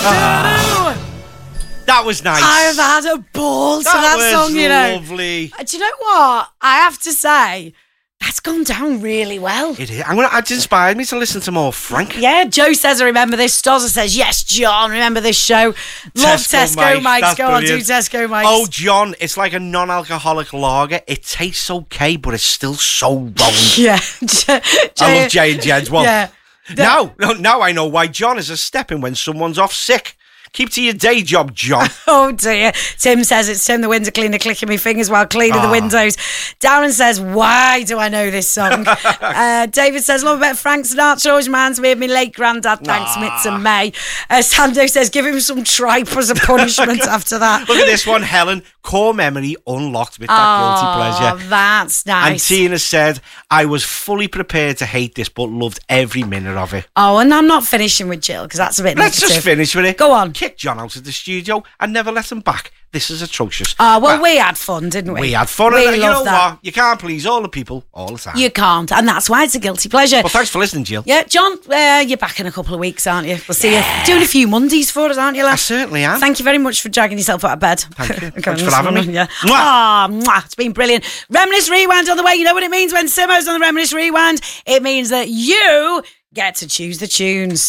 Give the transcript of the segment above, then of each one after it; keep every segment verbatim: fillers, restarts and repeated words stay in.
Ah. That was nice. I've had a ball to that, that was song, you know. lovely. Do you know what? I have to say, that's gone down really well. It is. I'm gonna. It's inspired me to listen to more Frank. Yeah, Joe says, I remember this. Stozza says, yes, John, remember this show. Love Tesco, Tesco Mike's. That's Go brilliant. on, do Tesco Mike's. Oh, John, it's like a non-alcoholic lager. It tastes okay, but it's still so wrong. Yeah. I love Jay and Jed's one. Yeah. Now, now I know why John is a stepping when someone's off sick. Keep to your day job, John. Oh dear. Tim says it's Tim the window cleaner clicking my fingers while cleaning Oh. the windows. Darren says, why do I know this song? uh, David says, love about Frank Sinatra. Always reminds me of my late granddad. Thanks, Ah. Mitz and May. Uh, Sando says, give him some tripe as a punishment after that. Look at this one, Helen. Core memory unlocked with that Oh, guilty pleasure. that's And nice. Tina said, I was fully prepared to hate this, but loved every minute of it. Oh, and I'm not finishing with Jill because that's a bit Let's negative. just finish with it. Go on. Kick John out of the studio and never let him back. This is atrocious. Oh, well, we had fun, didn't we? We had fun. We and you loved know that. what? You can't please all the people all the time. You can't, and that's why it's a guilty pleasure. Well, thanks for listening, Jill. Yeah, John, uh, you're back in a couple of weeks, aren't you? We'll see you doing a few Mondays for us, aren't you, I lads? certainly am. Thank you very much for dragging yourself out of bed. Thank you. Okay, Thanks for this having me. one, Yeah. Mwah. Ah, mwah. It's been brilliant. Reminisce Rewind on the way. You know what it means when Simo's on the Reminisce Rewind? It means that you get to choose the tunes.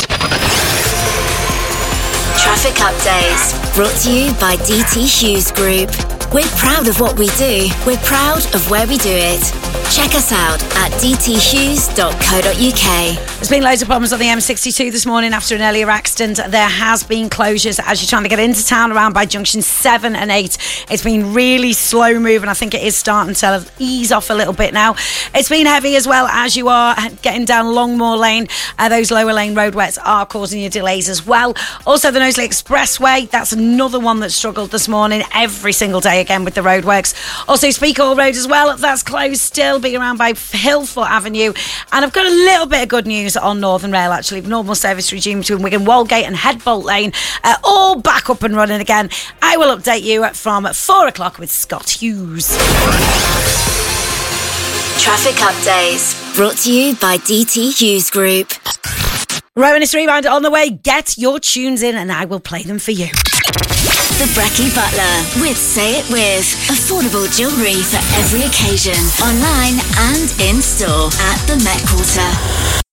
Traffic updates brought to you by D T Hughes Group. We're proud of what we do. We're proud of where we do it. Check us out at d t hughes dot co dot u k. There's been loads of problems on the M sixty-two this morning after an earlier accident. There has been closures as you're trying to get into town around by junction seven and eight. It's been really slow moving. I think it is starting to ease off a little bit now. It's been heavy as well as you are getting down Longmoor Lane. Uh, those lower lane roadworks are causing you delays as well. Also, the Knowsley Expressway, that's another one that struggled this morning every single day again with the roadworks. Also, Speak Hall Road as well, that's closed still, being around by Hillfoot Avenue. And I've got a little bit of good news on Northern Rail, actually. Normal service regime between Wigan Walgate and Headbolt Lane, uh, all back up and running again. I will update you from four o'clock with Scott Hughes. Traffic updates brought to you by D T Hughes Group. Reminisce Rewind on the way. Get your tunes in and I will play them for you. The Brecky Butler with Say It With. Affordable jewellery for every occasion. Online and in store at the Met Quarter.